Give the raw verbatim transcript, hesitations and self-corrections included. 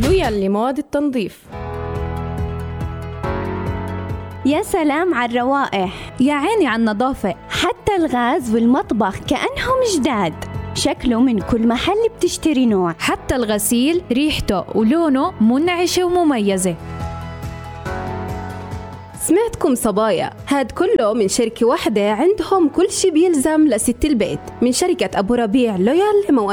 لويال لمواد التنظيف. يا سلام على الروائح، يا عيني على النظافة، حتى الغاز والمطبخ كأنهم جداد، شكله من كل محل بتشتري نوع. حتى الغسيل ريحته ولونه منعشة ومميزة. سمعتكم صبايا، هاد كله من شركة واحدة عندهم كل شي بيلزم لست البيت، من شركة أبو ربيع لويال لمواد